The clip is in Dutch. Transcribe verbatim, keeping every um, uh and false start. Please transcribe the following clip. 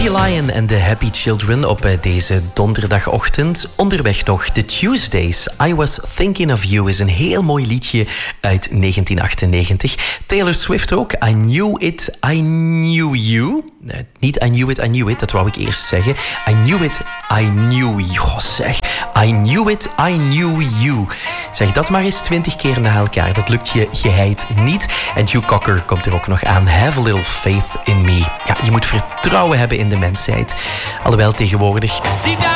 Baby Lion en The Happy Children op deze donderdagochtend. Onderweg nog The Tuesdays. I Was Thinking of You is een heel mooi liedje uit negentien achtennegentig. Taylor Swift ook. I Knew It, I Knew You. Nee, niet I Knew It, I Knew It, dat wou ik eerst zeggen. I Knew It, I Knew You. Oh, zeg. I Knew It, I Knew You. Zeg dat maar eens twintig keer na elkaar. Dat lukt je geheid niet. En Hugh Cocker komt er ook nog aan. Have a little faith in me. Ja, je moet vertrouwen hebben in de mensheid. Alhoewel tegenwoordig...